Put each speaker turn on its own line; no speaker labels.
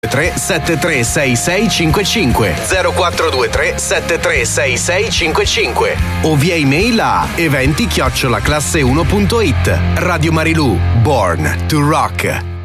0423 736655 0423 736655 o via email a eventi@classe1.it. Radio Marilù, Born to Rock.